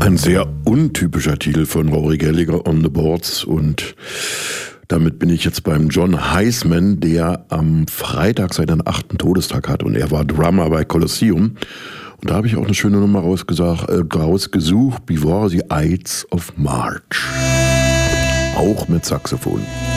Ein sehr untypischer Titel von Rory Gallagher, On the Boards, und damit bin ich jetzt beim John Highsman, der am Freitag seinen 8. Todestag hat, und er war Drummer bei Colosseum. Und da habe ich auch eine schöne Nummer rausgesucht, Before the Ides of March. Auch mit Saxophon.